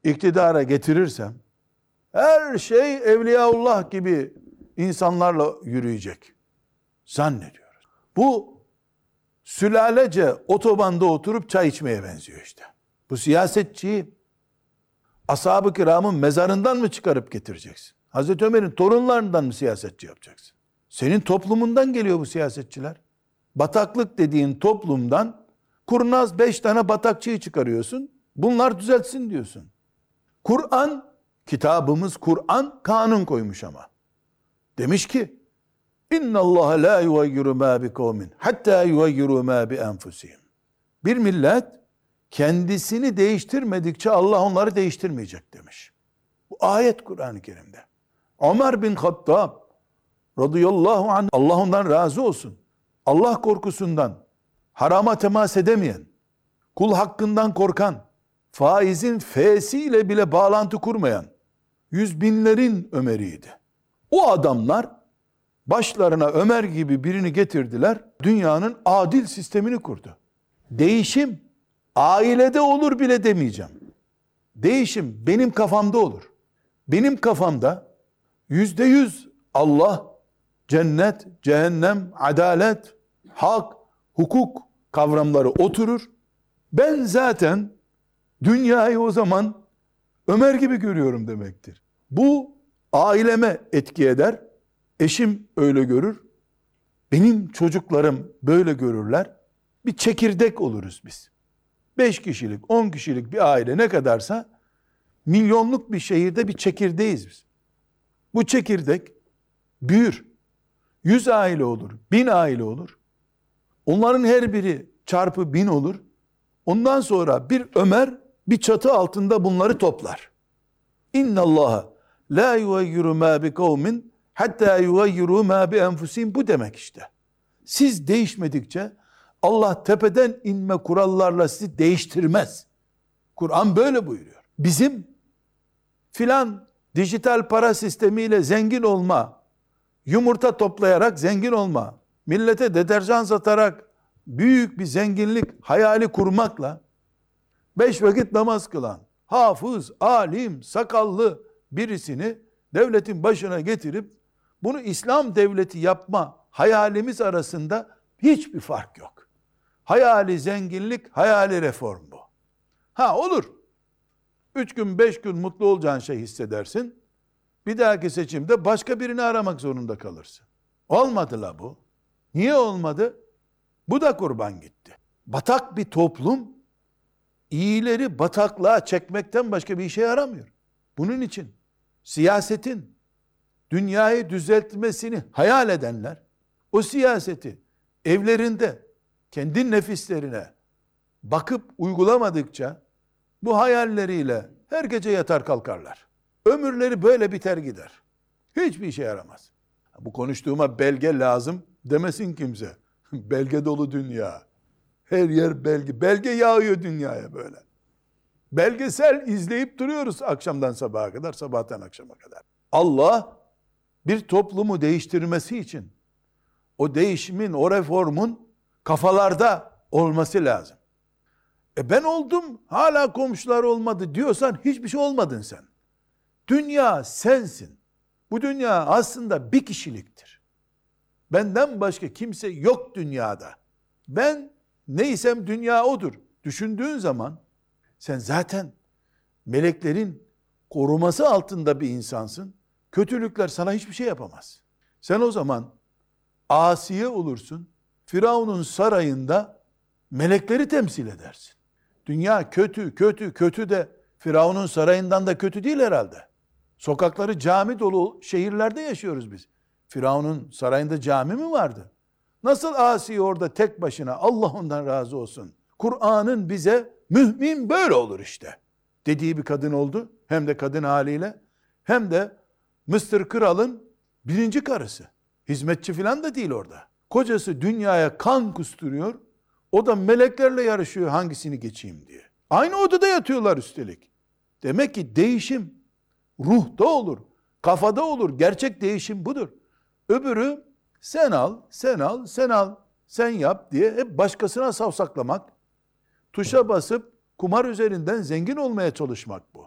iktidara getirirsem her şey Evliyaullah gibi insanlarla yürüyecek zannediyoruz. Bu sülalece otobanda oturup çay içmeye benziyor işte. Bu siyasetçiyi ashab-ı kiramın mezarından mı çıkarıp getireceksin? Hazreti Ömer'in torunlarından mı siyasetçi yapacaksın? Senin toplumundan geliyor bu siyasetçiler. Bataklık dediğin toplumdan kurnaz 5 tane batakçıyı çıkarıyorsun. Bunlar düzeltsin diyorsun. Kur'an, kitabımız Kur'an kanun koymuş ama. Demiş ki İnna Allah la yugayyiru ma bi kavmin hatta yugayyiru ma bi enfusihim. Bir millet kendisini değiştirmedikçe Allah onları değiştirmeyecek demiş. Bu ayet Kur'an-ı Kerim'de. Ömer bin Hattab radıyallahu anh, Allah ondan razı olsun. Allah korkusundan harama temas edemeyen, kul hakkından korkan, faizin f'siyle bile bağlantı kurmayan yüz binlerin Ömer'iydi. O adamlar başlarına Ömer gibi birini getirdiler, dünyanın adil sistemini kurdu. Değişim ailede olur bile demeyeceğim. Değişim benim kafamda olur. Benim kafamda %100 Allah, cennet, cehennem, adalet, hak, hukuk kavramları oturur. Ben zaten dünyayı o zaman Ömer gibi görüyorum demektir. Bu aileme etki eder. Eşim öyle görür. Benim çocuklarım böyle görürler. Bir çekirdek oluruz biz. 5 kişilik, 10 kişilik bir aile ne kadarsa milyonluk bir şehirde bir çekirdeğiz biz. Bu çekirdek büyür. 100 aile olur, 1000 aile olur. Onların her biri çarpı 1000 olur. Ondan sonra bir Ömer bir çatı altında bunları toplar. İnna Allah la yugayyiru ma bi kavmin hatta yugayyiru ma bi enfusihim. Bu demek işte. Siz değişmedikçe Allah tepeden inme kurallarla sizi değiştirmez. Kur'an böyle buyuruyor. Bizim filan dijital para sistemiyle zengin olma, yumurta toplayarak zengin olma, millete deterjan satarak büyük bir zenginlik hayali kurmakla 5 vakit namaz kılan, hafız, alim, sakallı birisini devletin başına getirip bunu İslam devleti yapma hayalimiz arasında hiçbir fark yok. Hayali zenginlik, hayali reform bu. Ha olur. 3 gün 5 gün mutlu olacağın şey hissedersin. Bir dahaki seçimde başka birini aramak zorunda kalırsın. Olmadı la bu. Niye olmadı? Bu da kurban gitti. Batak bir toplum iyileri bataklığa çekmekten başka bir işe yaramıyor. Bunun için siyasetin dünyayı düzeltmesini hayal edenler o siyaseti evlerinde kendi nefislerine bakıp uygulamadıkça bu hayalleriyle her gece yatar kalkarlar. Ömürleri böyle biter gider. Hiçbir işe yaramaz. Bu konuştuğuma belge lazım demesin kimse. Belge dolu dünya. Her yer belge. Belge yağıyor dünyaya böyle. Belgesel izleyip duruyoruz akşamdan sabaha kadar, sabahtan akşama kadar. Allah bir toplumu değiştirmesi için o değişimin, o reformun kafalarda olması lazım. Ben oldum, hala komşular olmadı diyorsan hiçbir şey olmadın sen. Dünya sensin. Bu dünya aslında bir kişiliktir. Benden başka kimse yok dünyada. Ben neysem dünya odur. Düşündüğün zaman sen zaten meleklerin koruması altında bir insansın. Kötülükler sana hiçbir şey yapamaz. Sen o zaman asiye olursun. Firavun'un sarayında melekleri temsil edersin. Dünya kötü, kötü, kötü de Firavun'un sarayından da kötü değil herhalde. Sokakları cami dolu şehirlerde yaşıyoruz biz. Firavun'un sarayında cami mi vardı? Nasıl asi orada tek başına, Allah ondan razı olsun. Kur'an'ın bize mümin böyle olur işte dediği bir kadın oldu. Hem de kadın haliyle. Hem de Mısır kralın birinci karısı. Hizmetçi falan da değil orada. Kocası dünyaya kan kusturuyor. O da meleklerle yarışıyor hangisini geçeyim diye. Aynı odada yatıyorlar üstelik. Demek ki değişim ruhta olur, kafada olur. Gerçek değişim budur. Öbürü sen al, sen al, sen al, sen yap diye hep başkasına savsaklamak, tuşa basıp kumar üzerinden zengin olmaya çalışmak bu.